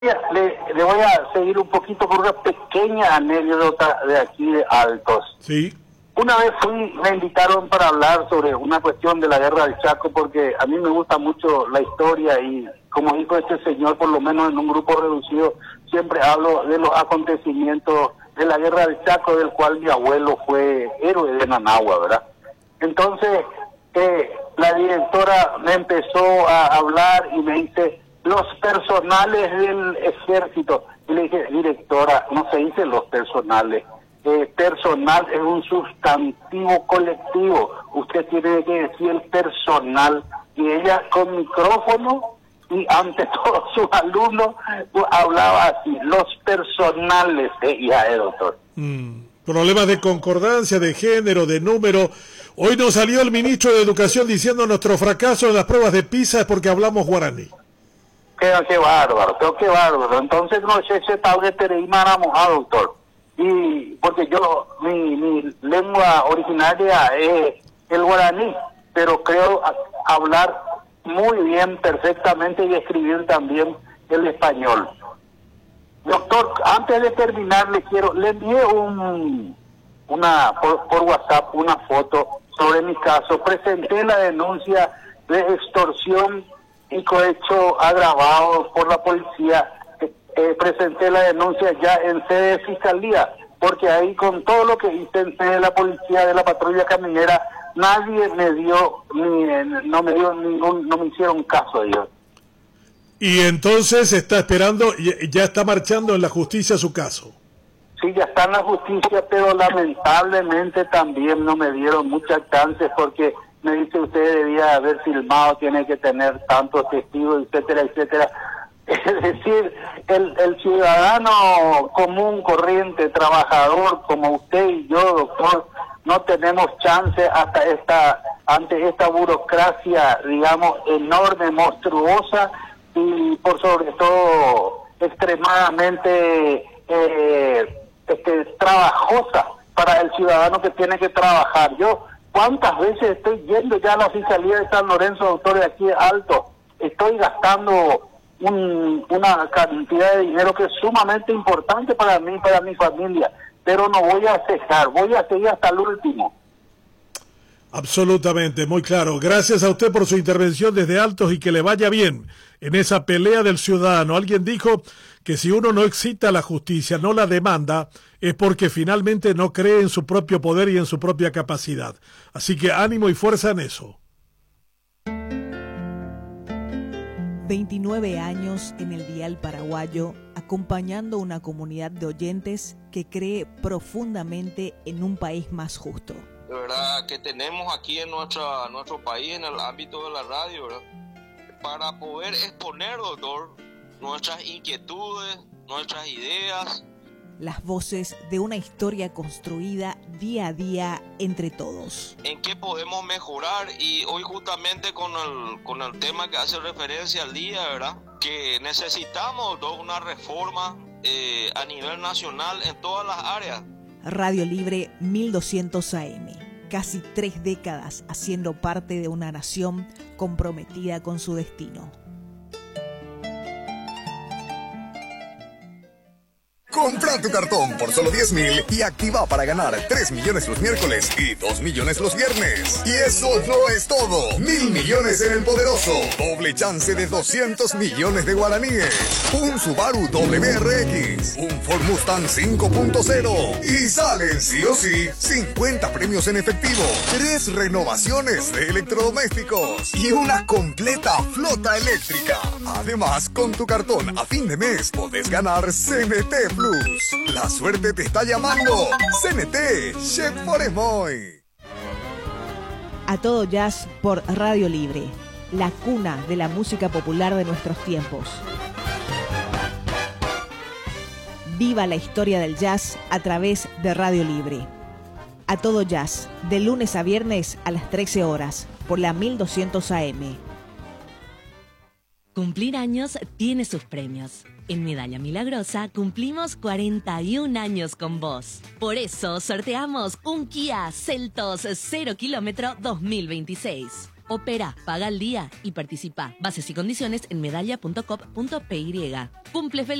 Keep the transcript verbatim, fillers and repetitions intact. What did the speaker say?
Le, le voy a seguir un poquito con una pequeña anécdota de aquí de Altos. Sí. Una vez fui, me invitaron para hablar sobre una cuestión de la guerra del Chaco, porque a mí me gusta mucho la historia y como dijo este señor, por lo menos en un grupo reducido, siempre hablo de los acontecimientos de la guerra del Chaco, del cual mi abuelo fue héroe de Nanagua, ¿verdad? Entonces, eh, la directora me empezó a hablar y me dice, los personales del ejército. Y le dije, directora, no se dice los personales. Eh, personal es un sustantivo colectivo. Usted tiene que decir el personal. Y ella con micrófono y ante todos sus alumnos hablaba así, los personales. Eh, ya, eh, doctor. Mm, problemas de concordancia, de género, de número. Hoy nos salió el ministro de Educación diciendo nuestro fracaso en las pruebas de PISA es porque hablamos guaraní. Qué, qué bárbaro, pero qué bárbaro. Entonces no sé si tal vez tereímara mojado, doctor. Y porque yo, mi, mi lengua originaria es el guaraní, pero creo a, hablar muy bien, perfectamente y escribir también el español. Doctor, antes de terminar le quiero, le envié un, una por, por WhatsApp una foto sobre mi caso. Presenté la denuncia de extorsión y cohecho agravado por la policía. Eh, presenté la denuncia ya en sede de fiscalía, porque ahí con todo lo que hice en sede de la policía, de la patrulla caminera, nadie me dio, ni, no me dio ningún, no me hicieron caso, Dios. Y entonces está esperando, ya está marchando en la justicia su caso. Sí, ya está en la justicia, pero lamentablemente también no me dieron muchas chances porque me dice usted debía haber filmado, tiene que tener tantos testigos, etcétera, etcétera. Es decir, el, el ciudadano común, corriente, trabajador, como usted y yo, doctor, no tenemos chance hasta esta, ante esta burocracia, digamos, enorme, monstruosa y por sobre todo extremadamente eh, este, trabajosa para el ciudadano que tiene que trabajar. Yo, ¿cuántas veces estoy yendo ya a la Fiscalía de San Lorenzo, doctor, de aquí de Alto? Estoy gastando un, una cantidad de dinero que es sumamente importante para mí y para mi familia, pero no voy a cejar, voy a seguir hasta el último. Absolutamente, muy claro. Gracias a usted por su intervención desde Altos y que le vaya bien en esa pelea del ciudadano. Alguien dijo que si uno no excita la justicia, no la demanda, es porque finalmente no cree en su propio poder y en su propia capacidad. Así que ánimo y fuerza en eso. veintinueve años en el dial paraguayo, acompañando una comunidad de oyentes que cree profundamente en un país más justo. De verdad que tenemos aquí en nuestra, nuestro país, en el ámbito de la radio, ¿verdad? Para poder exponer, doctor, nuestras inquietudes, nuestras ideas. Las voces de una historia construida día a día entre todos. ¿En qué podemos mejorar? Y hoy justamente con el, con el tema que hace referencia al día, ¿verdad? Que necesitamos doctor, una reforma eh, a nivel nacional en todas las áreas. Radio Libre mil doscientos A M. Casi tres décadas haciendo parte de una nación comprometida con su destino. Compra tu cartón por solo diez mil y activa para ganar tres millones los miércoles y dos millones los viernes. Y eso no es todo. Mil millones en el poderoso. Doble chance de doscientos millones de guaraníes. Un Subaru W R X. Un Ford Mustang cinco punto cero. Y salen sí o sí cincuenta premios en efectivo. Tres renovaciones de electrodomésticos. Y una completa flota eléctrica. Además, con tu cartón a fin de mes podés ganar C N T Plus. La suerte te está llamando. C N T, Chef Foremoy. A todo jazz por Radio Libre, la cuna de la música popular de nuestros tiempos. Viva la historia del jazz a través de Radio Libre. A todo jazz, de lunes a viernes a las trece horas, por la mil doscientos A M. Cumplir años tiene sus premios. En Medalla Milagrosa cumplimos cuarenta y un años con vos. Por eso sorteamos un Kia Seltos cero kilómetro dos mil veintiséis. Opera, paga al día y participa. Bases y condiciones en medalla punto com punto p y. Cumple feliz.